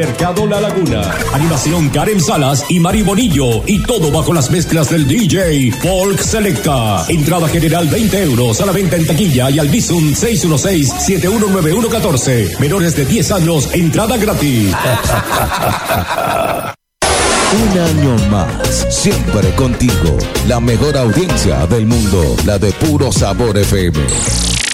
Mercado La Laguna. Animación Karen Salas y Mari Bonillo. Y todo bajo las mezclas del DJ Folk Selecta. Entrada general 20 euros a la venta en taquilla y al Bizum 616-719114. Menores de 10 años, entrada gratis. Un año más, siempre contigo. La mejor audiencia del mundo, la de Puro Sabor FM.